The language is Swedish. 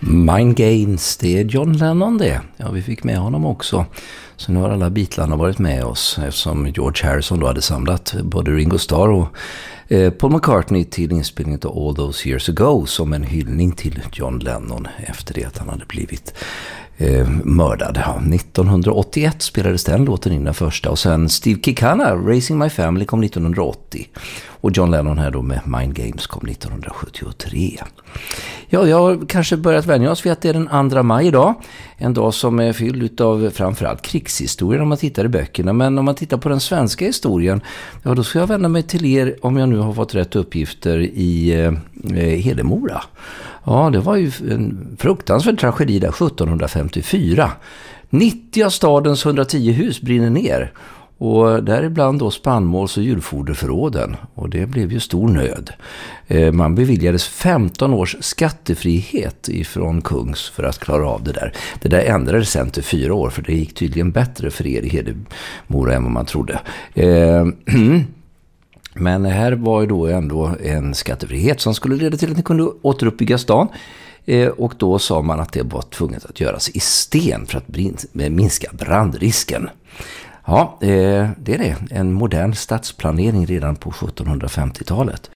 Mind Games, det är John Lennon det. Ja, vi fick med honom också. Så nu har alla Beatlarna varit med oss eftersom George Harrison då hade samlat både Ringo Starr och Paul McCartney till inspelningen av All Those Years Ago som en hyllning till John Lennon efter det att han hade blivit mördad. 1981 spelades den låten in den första och sen Steve Kikana, Raising My Family kom 1980 och John Lennon här då med Mind Games kom 1973. Ja, jag har kanske börjat vänja oss vid att det är den 2 maj idag. En dag som är fylld av framförallt krigshistorien om man tittar i böckerna. Men om man tittar på den svenska historien, ja då ska jag vända mig till er om jag nu har fått rätt uppgifter i Hedemora. Ja, det var ju en fruktansvärd tragedi där 1754. 90 av stadens 110 hus brinner ner. Och däribland då spannmåls- och djurfoderförråden. Och det blev ju stor nöd. Man beviljades 15 års skattefrihet ifrån Kungs för att klara av det där. Det där ändrades sen till 4 år för det gick tydligen bättre för er i Hedemora än vad man trodde. Men här var ju då ändå en skattefrihet som skulle leda till att ni kunde återuppbygga stan. Och då sa man att det var tvunget att göras i sten för att minska brandrisken. Ja, det är det. En modern stadsplanering redan på 1750-talet.